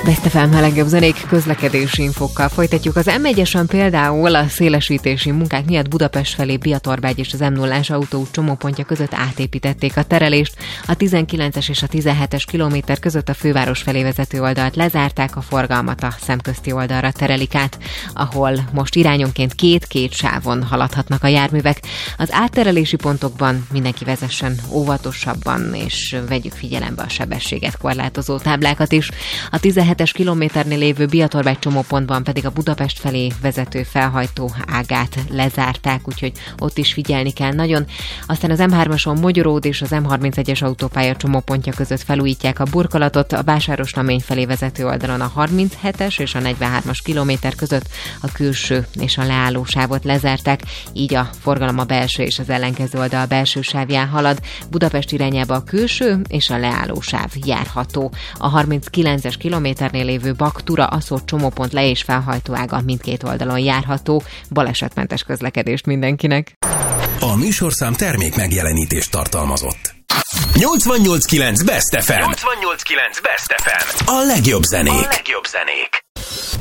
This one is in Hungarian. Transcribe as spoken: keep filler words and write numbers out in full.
Best ef em legjobb zenék közlekedési infokkal folytatjuk. Az em egyesen például a szélesítési munkák miatt Budapest felé Biatorbágy és az em nullás autóút csomópontja között átépítették a terelést. A tizenkilences és a tizenhetes kilométer között a főváros felé vezető oldalt lezárták, a forgalmat a szemközti oldalra terelik át, ahol most irányonként két-két sávon haladhatnak a járművek. Az átterelési pontokban mindenki vezessen óvatosabban, és vegyük figyelembe a sebességet korlátozó táblákat is. A tizenhetes kilométernél lévő Biatorbágy csomópontban pedig a Budapest felé vezető felhajtó ágát lezárták, úgyhogy ott is figyelni kell nagyon. Aztán az em hármason Mogyoród és az em harmincegyes autópálya csomópontja között felújítják a burkolatot, a Vásárosnamény felé vezető oldalon a harminchetes és a negyvenhármas kilométer között a külső és a leállósávot lezárták, így a forgalom a belső és az ellenkező oldal belső sávján halad. Budapest irányába a külső és a leállósáv járható. A harminckilences kilométernél lévő Bak-Tura Aszód csomópont le- és felhajtóága mindkét oldalon járható. Balesetmentes közlekedést mindenkinek! A műsorszám termék megjelenítést tartalmazott. nyolcvannyolc kilenc Best ef em. nyolcvannyolc kilenc Best ef em. A legjobb zenék. A legjobb zenék.